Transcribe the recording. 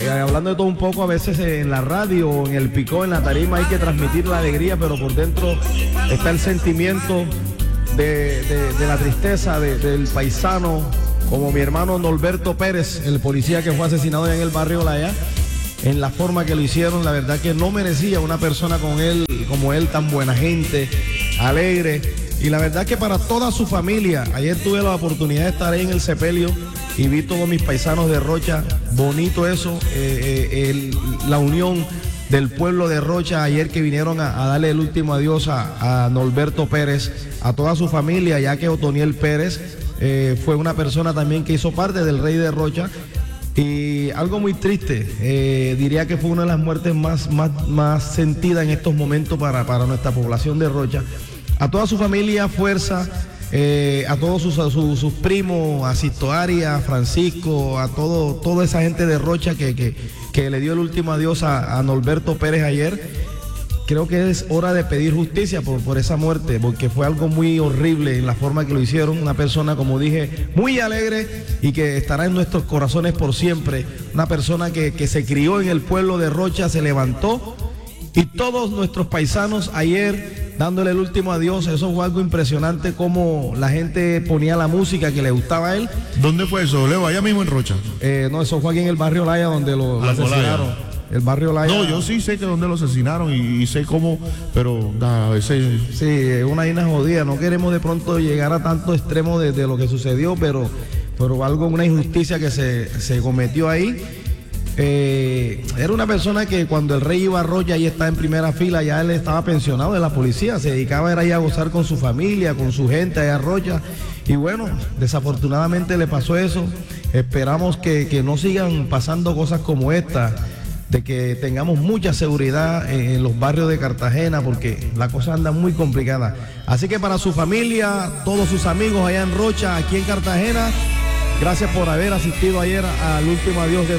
hablando de todo un poco, a veces en la radio, en el picó, en la tarima hay que transmitir la alegría, pero por dentro está el sentimiento de la tristeza del paisano, como mi hermano Norberto Pérez, el policía que fue asesinado en el barrio Laya, en la forma que lo hicieron. La verdad que no merecía una persona como él, tan buena gente, alegre. Y la verdad que para toda su familia, ayer tuve la oportunidad de estar ahí en el sepelio y vi todos mis paisanos de Rocha, bonito eso, la unión del pueblo de Rocha ayer que vinieron a darle el último adiós a Norberto Pérez, a toda su familia, ya que Otoniel Pérez fue una persona también que hizo parte del Rey de Rocha. Y algo muy triste, diría que fue una de las muertes más sentidas en estos momentos para nuestra población de Rocha. A toda su familia, fuerza, a todos sus primos, a Sisto Arias, a Francisco, a toda esa gente de Rocha que le dio el último adiós a Norberto Pérez ayer. Creo que es hora de pedir justicia por esa muerte, porque fue algo muy horrible en la forma que lo hicieron. Una persona, como dije, muy alegre y que estará en nuestros corazones por siempre. Una persona que se crió en el pueblo de Rocha, se levantó, y todos nuestros paisanos ayer dándole el último adiós. Eso fue algo impresionante, como la gente ponía la música que le gustaba a él. ¿Dónde fue eso, Leo? Allá mismo en Rocha. No, eso fue aquí en el barrio Laya, donde lo asesinaron. El barrio Laya. No, yo sí sé que donde lo asesinaron y sé cómo, pero a veces... Sí, es una vaina jodida. No queremos de pronto llegar a tanto extremo de lo que sucedió, pero una injusticia que se cometió ahí. Era una persona que cuando el rey iba a Rocha, ahí está en primera fila, ya él estaba pensionado de la policía, se dedicaba a ir a gozar con su familia, con su gente allá a Rocha. Y bueno, desafortunadamente le pasó eso. Esperamos que no sigan pasando cosas como esta, de que tengamos mucha seguridad en los barrios de Cartagena, porque la cosa anda muy complicada. Así que para su familia, todos sus amigos allá en Rocha, aquí en Cartagena, gracias por haber asistido ayer al último adiós de